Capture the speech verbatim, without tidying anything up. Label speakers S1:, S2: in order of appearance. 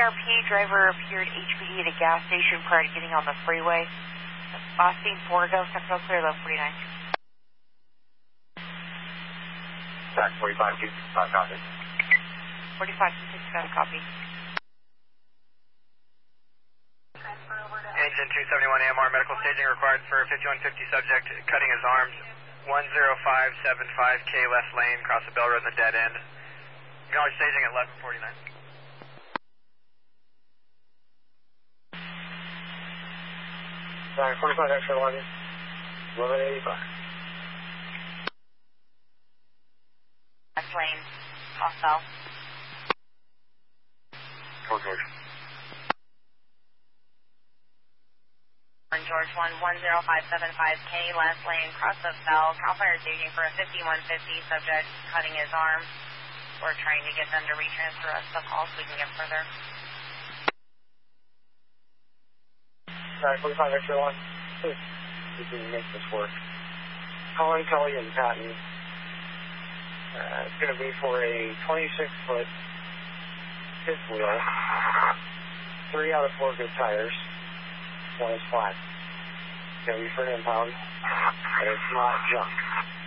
S1: R P driver appeared H P D at a gas station prior to getting on the freeway. Austin, Forgo, Central Clear, low forty-nine.
S2: Back forty-five, two sixty-five, copy.
S1: forty-five, two sixty-five, copy.
S3: Engine two seventy-one A M R, medical staging required for fifty-one fifty subject, cutting his arms, one zero five seven five K left lane, across the Bell Road in the dead end. Acknowledge staging at eleven forty-nine.
S2: Sorry, forty-five extra one, eleven eighty-five.
S1: Left lane, off Bell.
S2: Go George.
S1: George one one zero five seven five K left lane, cross the Bell. Cal Fire staging for a fifty-one fifty subject, cutting his arm. We're trying to get them to retransfer us the call so we can get further.
S2: Sorry, forty-five extra one. Please, we can make this work. Calling Kelly and Patton. Uh, it's going to be for a twenty-six foot fifth wheel. Three out of four good tires. One is flat. It's going to be for an impound, and it's not junk.